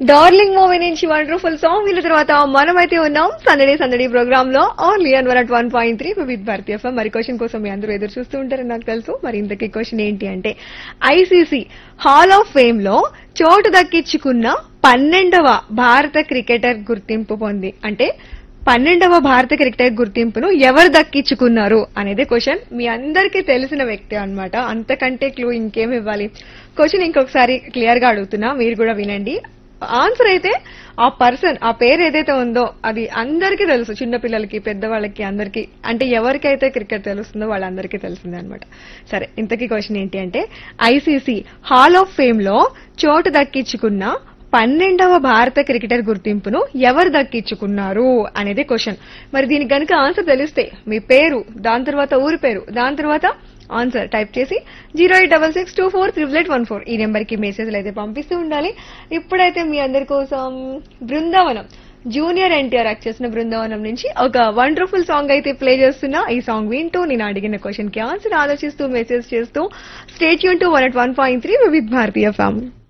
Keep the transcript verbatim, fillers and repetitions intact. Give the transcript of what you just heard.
Darling movie నుంచి wonderful song వీళ్ళ తర్వాత మనమైతే ఉన్నాం సందడి సందడి ప్రోగ్రామ్ లో only an one at one point three with Bharatiya FM. మరి క్వశ్చన్ కోసం మీ అందరూ ఎదురు చూస్తూ ఉంటారని నాకు తెలుసు. మరి ఇంతకీ క్వశ్చన్ ఏంటి అంటే, ఐసీసీ హాల్ ఆఫ్ ఫేమ్ లో చోటు దక్కించుకున్న పన్నెండవ భారత క్రికెటర్ గుర్తింపు పొంది అంటే పన్నెండవ భారత క్రికెటర్ గుర్తింపును ఎవరు దక్కించుకున్నారు అనేది క్వశ్చన్. మీ అందరికీ తెలిసిన వ్యక్తి అన్నమాట. అంతకంటే క్లూ ఇంకేం ఇవ్వాలి? క్వశ్చన్ ఇంకొకసారి క్లియర్ గా అడుగుతున్నా, మీరు కూడా వినండి. ఆన్సర్ అయితే ఆ పర్సన్, ఆ పేరు ఏదైతే ఉందో అది అందరికీ తెలుసు, చిన్నపిల్లలకి పెద్దవాళ్ళకి అందరికీ. అంటే ఎవరికైతే క్రికెట్ తెలుస్తుందో వాళ్ళందరికీ తెలిసిందే అనమాట. సరే, ఇంతకీ క్వశ్చన్ ఏంటి అంటే, ఐసీసీ హాల్ ఆఫ్ ఫేమ్ లో చోటు దక్కించుకున్న పన్నెండవ భారత క్రికెటర్ గుర్తింపును ఎవరు దక్కించుకున్నారు అనేది క్వశ్చన్. మరి దీనికి గనుక ఆన్సర్ తెలిస్తే మీ పేరు, దాని తర్వాత ఊరి పేరు, దాని తర్వాత ఆన్సర్ టైప్ చేసి zero eight double six two four triple eight one four ఈ నెంబర్ కి మెసేజ్లు అయితే పంపిస్తూ ఉండాలి. ఇప్పుడైతే మీ అందరి కోసం బృందావనం, జూనియర్ ఎన్టీఆర్ యాక్ట్ చేసిన బృందావనం నుంచి ఒక వండర్ఫుల్ సాంగ్ అయితే ప్లే చేస్తున్నా. ఈ సాంగ్ వింటూ నేను అడిగిన క్వశ్చన్ కి ఆన్సర్ ఆలోచిస్తూ మెసేజ్ చేస్తూ stay tune to one at one point three with Bharatiya FM.